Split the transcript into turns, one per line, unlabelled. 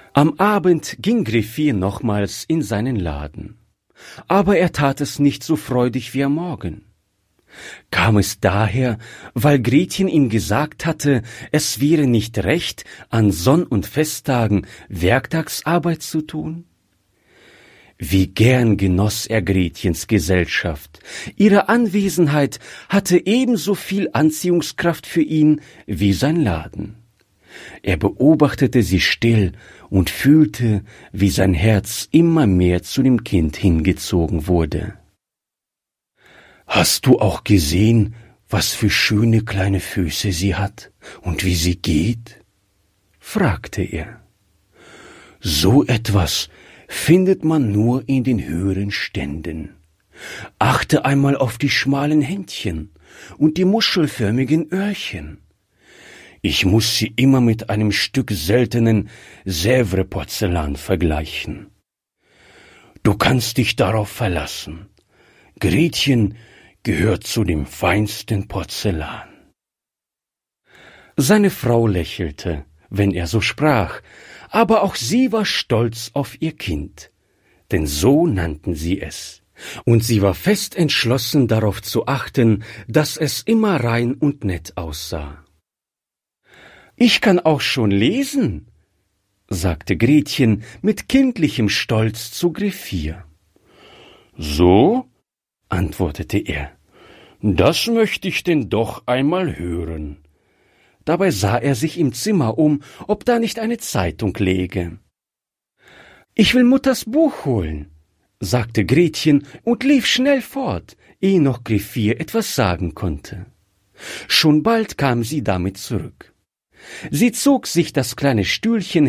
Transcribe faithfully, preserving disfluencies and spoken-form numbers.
Am Abend ging Griffier nochmals in seinen Laden, aber er tat es nicht so freudig wie am Morgen. Kam es daher, weil Gretchen ihm gesagt hatte, es wäre nicht recht, an Sonn- und Festtagen Werktagsarbeit zu tun? Wie gern genoss er Gretchens Gesellschaft. Ihre Anwesenheit hatte ebenso viel Anziehungskraft für ihn wie sein Laden. Er beobachtete sie still und fühlte, wie sein Herz immer mehr zu dem Kind hingezogen wurde. »Hast du auch gesehen, was für schöne kleine Füße sie hat und wie sie geht?« fragte er. »So etwas findet man nur in den höheren Ständen. Achte einmal auf die schmalen Händchen und die muschelförmigen Öhrchen. Ich muss sie immer mit einem Stück seltenen Sèvres-Porzellan vergleichen. Du kannst dich darauf verlassen. Gretchen gehört zu dem feinsten Porzellan.« Seine Frau lächelte, wenn er so sprach, aber auch sie war stolz auf ihr Kind, denn so nannten sie es, und sie war fest entschlossen, darauf zu achten, dass es immer rein und nett aussah. »Ich kann auch schon lesen«, sagte Gretchen mit kindlichem Stolz zu Griffier. »So?«, antwortete er, »das möchte ich denn doch einmal hören.« Dabei sah er sich im Zimmer um, ob da nicht eine Zeitung läge. »Ich will Mutters Buch holen«, sagte Gretchen und lief schnell fort, ehe noch Griffier etwas sagen konnte. Schon bald kam sie damit zurück. Sie zog sich das kleine Stühlchen